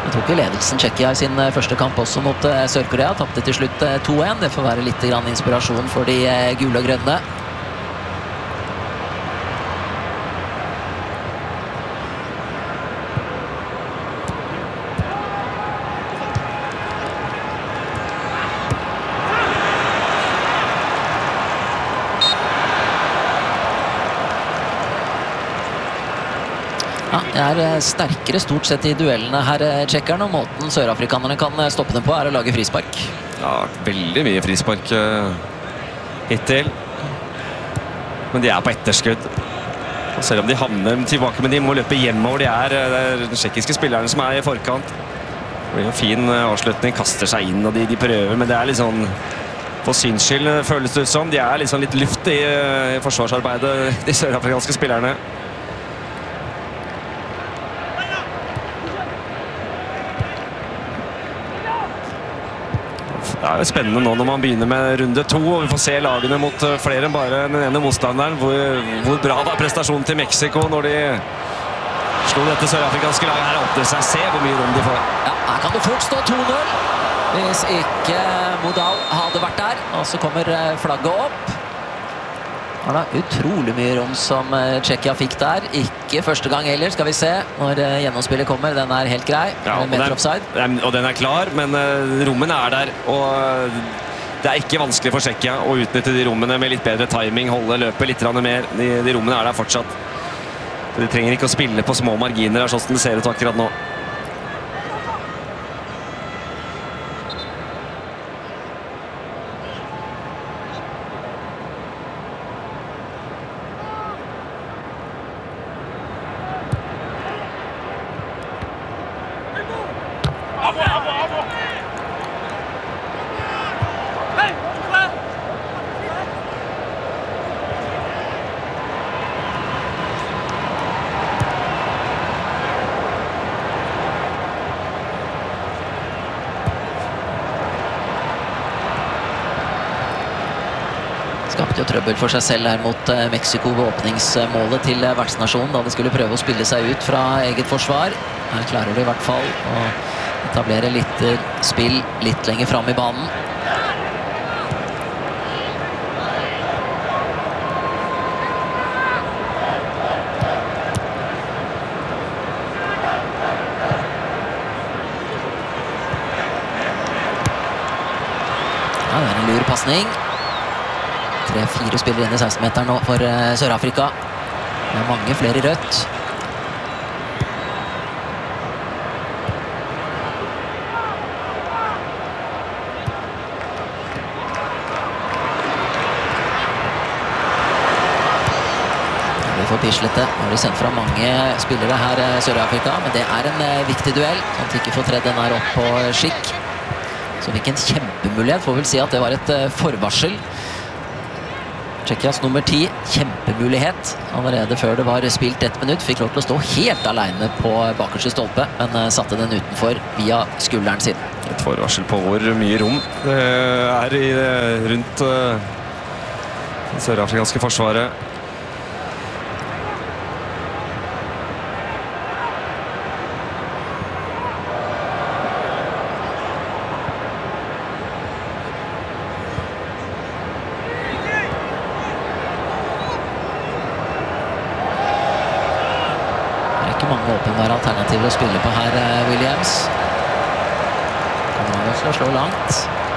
De tok jo ledelsen Tsjekkia I sin første kamp også mot Sør-Korea. Tappte til slutt 2-1. Det får være litt grann inspirasjon for de gule og grønne. Ja, de sterkere stort sett I duellene her, tsjekkerne, og måten sørafrikanerne kan stoppe dem på å lage frispark. Ja, veldig mye frispark hittil. Men de på etterskudd. Og selv om de havner tilbake, men de må løpe hjemover. Det er de tsjekkiske spillerne som I forkant. Det blir en fin avslutning, kaster seg inn, og de prøver, men det litt sånn for syns skyld føles det ut som. De litt sånn litt luft I forsvarsarbeidet, de sørafrikanske spillerne. Det jo spennende nå når man begynner med runde 2, og vi får se lagene mot flere enn bare den ene motstanderen. Hvor bra var prestasjonen til Mexico når de slo dette sørafrikanske laget her opp til seg. Se hvor mye rom de får. Ja, her kan det fort stå 2-0 hvis ikke Modal hadde vært der. Og så kommer flagget opp. Det var utrolig mye rom som Tsjekkia fikk der. Ikke første gang heller, skal vi se. Når gjennomspillet kommer, den helt grei. Ja, meter offside. Og den klar, men rommene der. Og det ikke vanskelig for Tsjekkia å utnytte de rommene med litt bedre timing, holde løpet litt mer. De rommene der fortsatt. De trenger ikke å spille på små marginer, sånn som det ser ut akkurat nå. Skapte jo trøbbel for seg selv her mot Mexico ved åpningsmålet til vertsnasjonen, da de skulle prøve å spille seg ut fra eget forsvar. Her klarer de I hvert fall å etablere litt spill litt lenger frem I banen. Ja, det en lur passning. 3-4 spillere inn I 16-meteren nå for Sør-Afrika. Det mange flere I rødt. Det blir for pislete. Nå har de sendt fra mange spillere her Sør-Afrika, men det en viktig duell, sånn at de ikke får tredd den her opp på skikk. Så fikk en kjempemulighet, får vel si at det var et forvarsel. Tsjekkias nummer 10, kjempemulighet. Allerede før det var spilt 1 minutt, fikk lov til å stå helt alene på bakerste stolpe, men satte den utenfor via skulderen sin. Et forvarsel på hvor mye rom det rundt det sørafrikanske forsvaret. Mange åpenbare alternativer å spille på her, Williams. Kommer til å slå langt.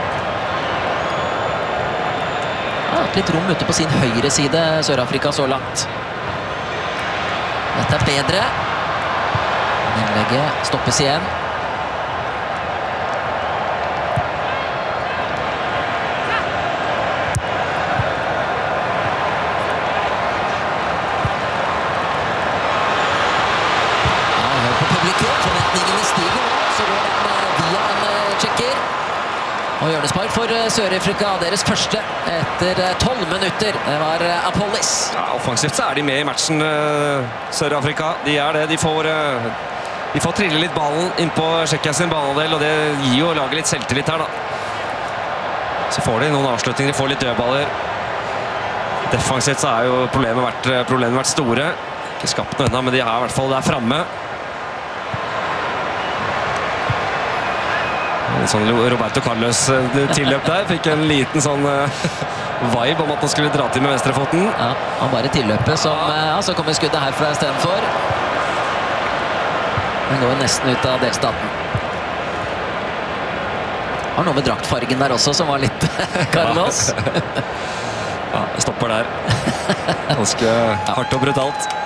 Litt rom ute på sin høyre side, Sør-Afrika så langt. Dette bedre. Innlegget stoppes igjen. Og hjørnespark for Sør-Afrika, deres første etter 12 minutter. Det var Apollis. Ja, offensivt så de med I matchen, Sør-Afrika. De det. De får trille litt ballen inn på Tsjekkia sin banedel, og det gir jo laget litt selvtillit her, da. Så får de noen avslutninger, de får litt dødballer. Defensivt så jo problemet vært store. Ikke skapt noe enda, men de har I hvert fall der fremme. En sånn Roberto Carlos tilløp der. Fikk en liten sånn vibe om at han skulle dra til med venstrefoten. Ja, han bare tilløpet som... Ja, så kommer skuddet herfra i stedet for. Den går nesten ut av delstaten. Har noe med draktfargen der også, som var litt Carlos. Ja, stopper der. Ganske hardt og brutalt.